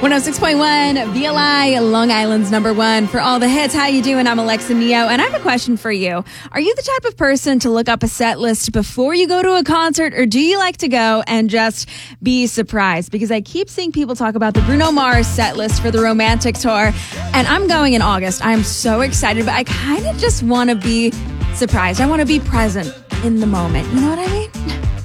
106.1 VLI, Long Island's number one for all the hits. How you doing? I'm Alexa Neo, and I have a question for you. Are you the type of person to look up a set list before you go to a concert, or do you like to go and just be surprised? Because I keep seeing people talk about the Bruno Mars set list for the Romantic Tour, and I'm going in August. I'm so excited, but I kind of just want to be surprised. I want to be present in the moment. You know what I mean?